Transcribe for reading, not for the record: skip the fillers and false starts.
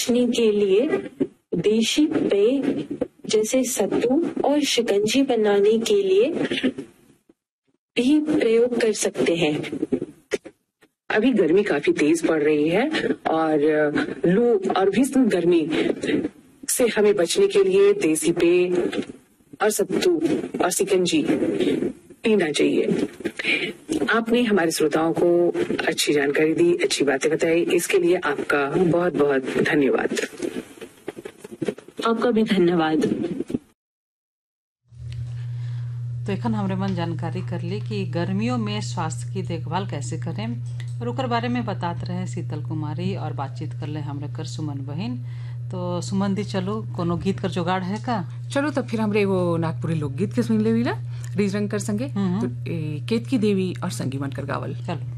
बचने के लिए देशी पेय जैसे सत्तू और शिकंजी बनाने के लिए भी प्रयोग कर सकते हैं। अभी गर्मी काफी तेज पड़ रही है और लू और भीषण गर्मी से हमें बचने के लिए देसी पेय और सत्तू और शिकंजी पीना चाहिए। आपने हमारे श्रोताओं को अच्छी जानकारी दी, अच्छी बातें बताई, इसके लिए आपका बहुत बहुत धन्यवाद। आपका भी धन्यवाद। तो एखन हमरे मन जानकारी कर ली कि गर्मियों में स्वास्थ्य की देखभाल कैसे करें और ओकर बारे में बतात रहे शीतल कुमारी और बातचीत कर ले हमरे कर सुमन बहन। तो सुमन दी चलो कोनो गीत कर जुगाड़ है का? चलो तो फिर हमरे वो नागपुरी लोकगीत के सुन ले रीज रंग कर संगे तो केतकी देवी और संगी मन कर गावल। चलो।